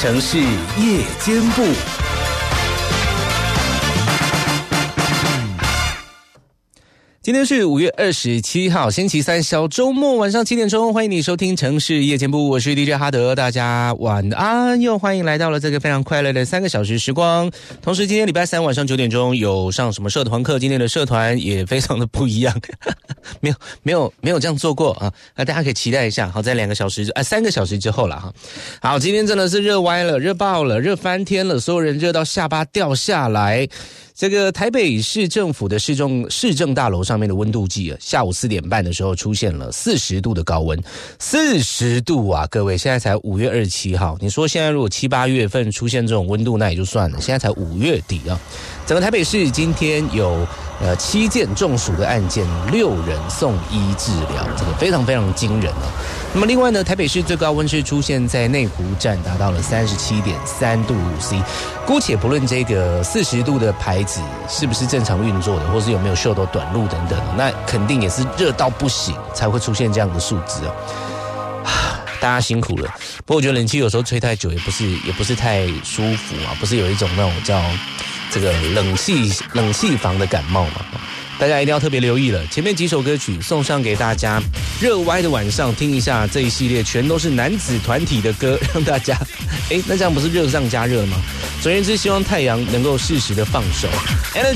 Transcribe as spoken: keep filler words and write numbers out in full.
城市夜间部。今天是五月二十七号，星期三，小周末晚上七点钟，欢迎你收听城市夜间部，我是 D J 哈德，大家晚安，又欢迎来到了这个非常快乐的三个小时时光。同时，今天礼拜三晚上九点钟有上什么社团课，今天的社团也非常的不一样，没有没有没有这样做过啊，那大家可以期待一下。好，在两个小时啊三个小时之后了哈。好，今天真的是热歪了，热爆了，热翻天了，所有人热到下巴掉下来。这个台北市政府的市政市政大楼上面的温度计啊，下午四点半的时候出现了四十度的高温，四十度啊！各位，现在才五月二十七号，你说现在如果七八月份出现这种温度，那也就算了，现在才五月底啊。整个台北市今天有呃七件中暑的案件，六人送医治疗，这个非常非常惊人啊。那么另外呢，台北市最高温是出现在内湖站，达到了三十七点三度 C。姑且不论这个四十度的牌子是不是正常运作的，或是有没有秀逗短路等等，那肯定也是热到不行才会出现这样的数字啊。大家辛苦了，不过我觉得冷气有时候吹太久也不是也不是太舒服啊，不是有一种那种叫这个冷气冷气房的感冒嘛。大家一定要特别留意了，前面几首歌曲送上给大家，热歪的晚上听一下，这一系列全都是男子团体的歌，让大家诶那这样不是热上加热吗？总而言之，希望太阳能够适时的放手。